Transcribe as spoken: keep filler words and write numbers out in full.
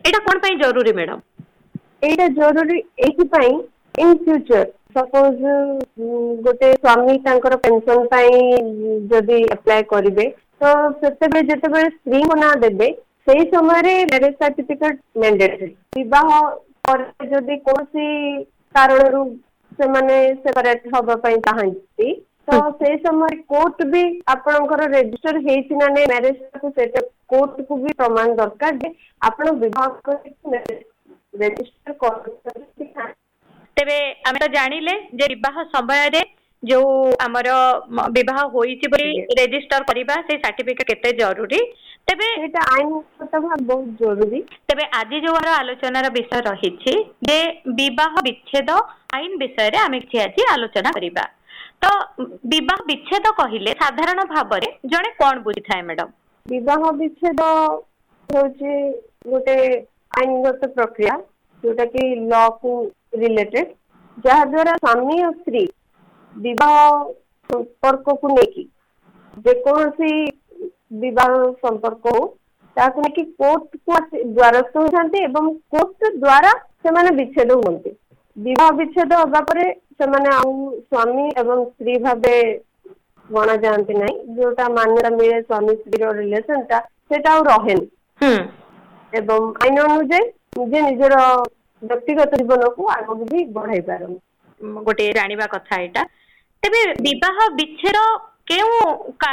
एटा कोन पई जरूरी मैडम? एटा जरूरी एथि पई इन फ्यूचर सपोज गोटे स्वामी तांकर पेंशन पाई जदि अप्लाई करिवे तो सेतेबे जेतेबे स्त्री को ना देबे सेही समय रे मैरिज सर्टिफिकेट मैंडेटरी विवाह पर जदि कोसी कारण रु से माने सेपरेट होबा पई चाहंती तो से समय कोर्ट भी आपनकर रजिस्टर हेछि ना ने मैरिज को सेटा कोर्ट को भी प्रमाण दरकार जे आपण विवाह कर रजिस्टर कर तेबे आमे तो जानिले जे विवाह समय रे जो हमर विवाह होईछि बोली रजिस्टर करिबा से सर्टिफिकेट केते जरूरी तेबे एटा आईन तबा बहुत जरूरी। तेबे आज जो हर आलोचनार विषय रहिछि जे विवाह विच्छेद आईन विषय रे आमे कि आज आलोचना करिबा। तो विवाह विच्छेद कहिले साधारण भाव रे जणे कोन बुझी थाए मैडम? विवाह विच्छेद होचे गोटे आईनगत प्रक्रिया जोटा कि लॉ को रिलेटेड जहा द्वारा स्वामी और स्त्री विवाह संपर्क को लेकी जेकोसी विवाह संपर्क हो ताकि नेकी कोर्ट को द्वारस्थ होते एवं कोर्ट द्वारा से माने विच्छेद होते विवाह विच्छेद होगा परे से माने स्वामी एवं स्त्री भावे गणा जाती ना जोटा मान्यता मिले स्वामी स्त्री रिलेशन टा सेटा रहे एवं आईन अनुଯାयी निजे निजर व्यक्तिगत जीवन को आगे भी बढ़ाई पार गोटे जानिबा कथा एटा। तेबे विवाह विच्छेद केउ